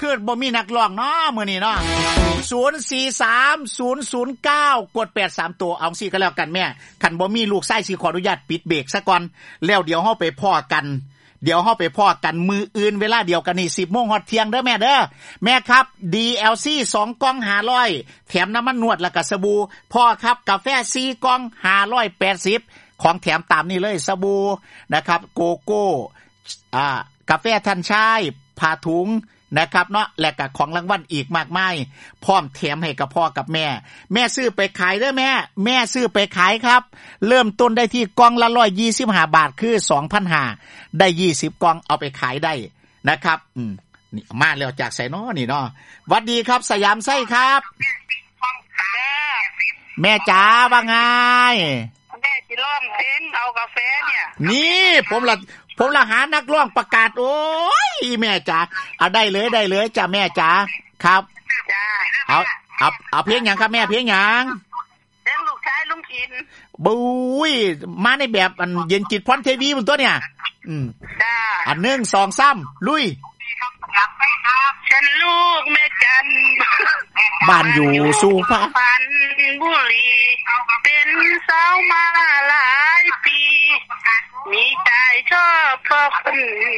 คือบ่มีนักร้องเนาะมื้อนี้เนาะ043009กด83ตัวเอาซี่ก็แล้วกันแม่คันบ่มีลูกชายสิขออนุญาตปิดเบรกซะก่อนแล้วเดี๋ยวเฮาไปพ้อกันมืออื่นเวลาเดียวกันนี่ 10:00 นฮอดเที่ยงเด้อแม่เด้อแม่ครับ DLC 2กล่อง500แถมน้ำมันนวดแล้วก็สบู่พ่อครับกาแฟ4กล่อง580ของแถมตามนี้เลยสบู่นะครับโกโก้กาแฟท่านชายผ้าถุงนะครับเนาะและก็ของรางวัลอีกมากมายพร้อมแถมให้กับพ่อกับแม่ซื้อไปขายเด้อแม่ซื้อไปขายครับเริ่มต้นได้ที่กล่องละ125 บาทคือ 2,500 ได้20กล่องเอาไปขายได้นะครับนี่มาแล้วจากไสน้อนี่เนาะหวัดดีครับสยามไส้ครับแม่จ๋าว่าไงแม่สิร้องเพลงเอากาแฟเนี่ยนี่ผมละหานักร้องประกาศโอ้ยแม่จ๋าเอาได้เลยจ้ะแม่จ๋าครับจ้าเอาเพลงหยังครับแม่เพลงหยังเพลงลูกชายลุงอินบุ้ยมาในแบบอันเย็นจิตพรเทวีพุ่นตัวเนี่ยจ้าอัน1 2 3ลุยฉันลูกแม่จันบ้านอยู่สุพรรณบุรีเป็นสาวมาหลายปีมีใจชอบพ่อคน